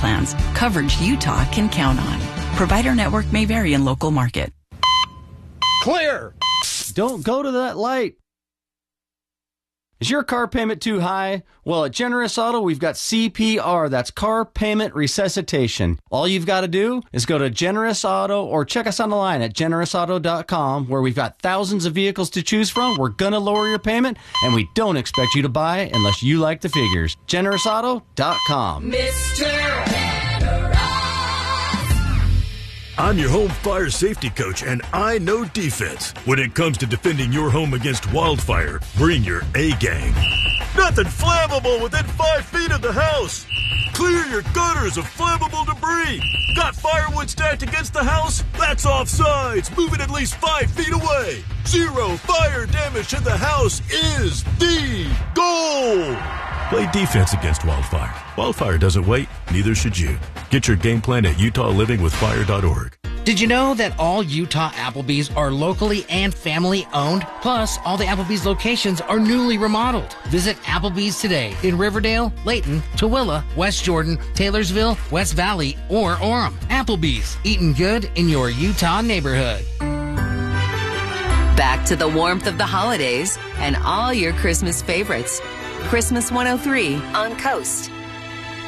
plans. Coverage Utah can count on. Provider network may vary in local market. Clear! Don't go to that light. Is your car payment too high? Well, at Generous Auto, we've got CPR. That's Car Payment Resuscitation. All you've got to do is go to Generous Auto or check us on the line at generousauto.com, where we've got thousands of vehicles to choose from. We're going to lower your payment, and we don't expect you to buy unless you like the figures. generousauto.com. Mr. Generous. I'm your home fire safety coach, and I know defense. When it comes to defending your home against wildfire, bring your A-gang. Nothing flammable within 5 feet of the house. Clear your gutters of flammable debris. Got firewood stacked against the house? That's offsides. Move it at least 5 feet away. 0 fire damage to the house is the goal. Play defense against wildfire. Wildfire doesn't wait, neither should you. Get your game plan at UtahLivingWithFire.org. Did you know that all Utah Applebee's are locally and family owned? Plus, all the Applebee's locations are newly remodeled. Visit Applebee's today in Riverdale, Layton, Tooele, West Jordan, Taylorsville, West Valley, or Orem. Applebee's, eating good in your Utah neighborhood. Back to the warmth of the holidays and all your Christmas favorites. Christmas 103 on Coast.